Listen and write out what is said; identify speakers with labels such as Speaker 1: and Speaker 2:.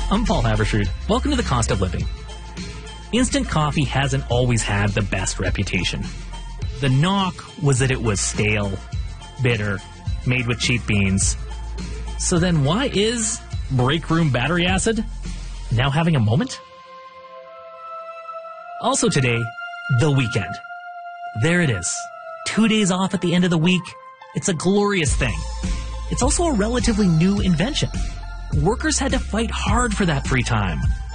Speaker 1: I'm Paul Havershoot. Welcome to The Cost of Living. Instant coffee hasn't always had the best reputation. The knock was that it was stale, bitter, made with cheap beans. So then why is break room battery acid now having a moment? Also today, the weekend. There it is. 2 days off at the end of the week. It's a glorious thing. It's also a relatively new invention. Workers had to fight hard for that free time.